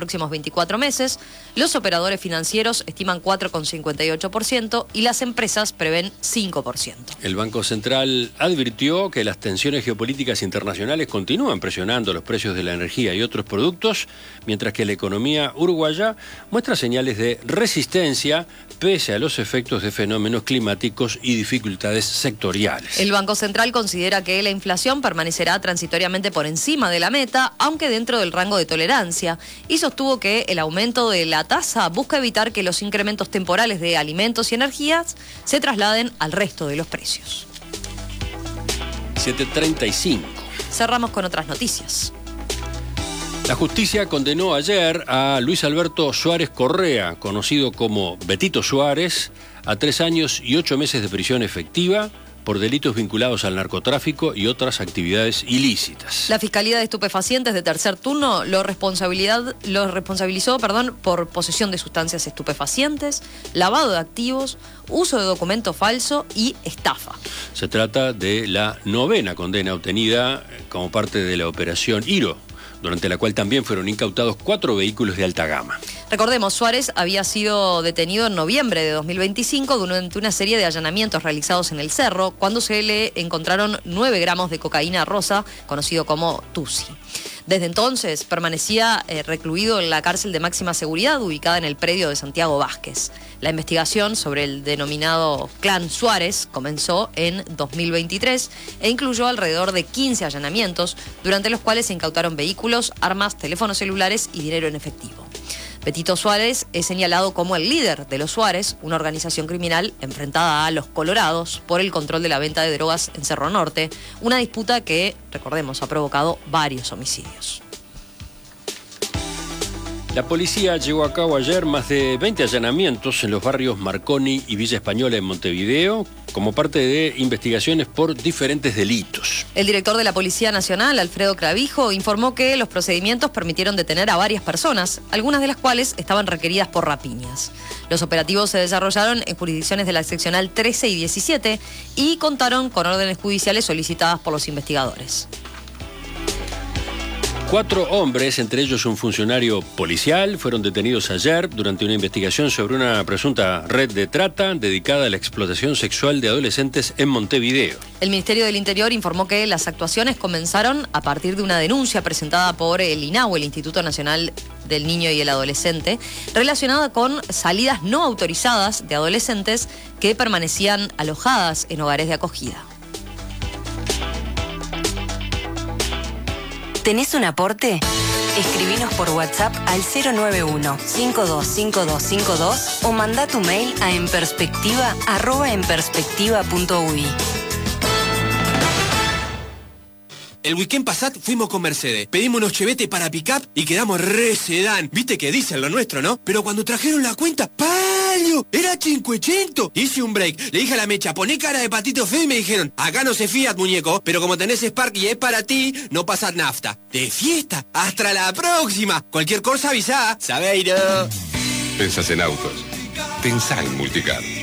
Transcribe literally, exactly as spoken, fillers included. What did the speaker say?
próximos veinticuatro meses, los operadores financieros estiman cuatro coma cincuenta y ocho por ciento y las empresas prevén cinco por ciento. El Banco Central advirtió que las tensiones geopolíticas internacionales continúan presionando los precios de la energía y otros productos, mientras que la economía uruguaya muestra señales de resistencia pese a los efectos de fenómenos climáticos y dificultades sectoriales. El Banco Central considera que la inflación permanecerá transitoriamente por encima de la meta, aunque dentro del rango de tolerancia, y sostuvo que el aumento de la tasa busca evitar que los incrementos temporales de alimentos y energías se trasladen al resto de los precios. siete treinta y cinco. Cerramos con otras noticias. La justicia condenó ayer a Luis Alberto Suárez Correa, conocido como Betito Suárez, a tres años y ocho meses de prisión efectiva por delitos vinculados al narcotráfico y otras actividades ilícitas. La Fiscalía de Estupefacientes de tercer turno lo, responsabilidad, lo responsabilizó perdón, por posesión de sustancias estupefacientes, lavado de activos, uso de documento falso y estafa. Se trata de la novena condena obtenida como parte de la operación Hiro, durante la cual también fueron incautados cuatro vehículos de alta gama. Recordemos, Suárez había sido detenido en noviembre de dos mil veinticinco durante una serie de allanamientos realizados en el Cerro, cuando se le encontraron nueve gramos de cocaína rosa, conocido como Tusi. Desde entonces permanecía eh, recluido en la cárcel de máxima seguridad ubicada en el predio de Santiago Vázquez. La investigación sobre el denominado Clan Suárez comenzó en dos mil veintitrés e incluyó alrededor de quince allanamientos, durante los cuales se incautaron vehículos, armas, teléfonos celulares y dinero en efectivo. Betito Suárez es señalado como el líder de los Suárez, una organización criminal enfrentada a los Colorados por el control de la venta de drogas en Cerro Norte, una disputa que, recordemos, ha provocado varios homicidios. La policía llevó a cabo ayer más de veinte allanamientos en los barrios Marconi y Villa Española en Montevideo, como parte de investigaciones por diferentes delitos. El director de la Policía Nacional, Alfredo Clavijo, informó que los procedimientos permitieron detener a varias personas, algunas de las cuales estaban requeridas por rapiñas. Los operativos se desarrollaron en jurisdicciones de la seccional trece y diecisiete y contaron con órdenes judiciales solicitadas por los investigadores. Cuatro hombres, entre ellos un funcionario policial, fueron detenidos ayer durante una investigación sobre una presunta red de trata dedicada a la explotación sexual de adolescentes en Montevideo. El Ministerio del Interior informó que las actuaciones comenzaron a partir de una denuncia presentada por el INAU, el Instituto Nacional del Niño y el Adolescente, relacionada con salidas no autorizadas de adolescentes que permanecían alojadas en hogares de acogida. ¿Tenés un aporte? Escribinos por WhatsApp al cero nueve uno, cinco dos cinco dos cinco dos o mandá tu mail a enperspectiva arroba enperspectiva punto uy. El weekend pasado fuimos con Mercedes, pedimos unos chevetes para pick-up y quedamos re sedán. Viste que dicen lo nuestro, ¿no? Pero cuando trajeron la cuenta, ¡palio! Era cincuecento. Hice un break, le dije a la mecha, poné cara de patito feo y me dijeron, acá no se Fiat, muñeco, pero como tenés Spark y es para ti, no pasas nafta. De fiesta, hasta la próxima. Cualquier cosa avisá, Sabeiro. Pensás en autos, pensá en Multicar.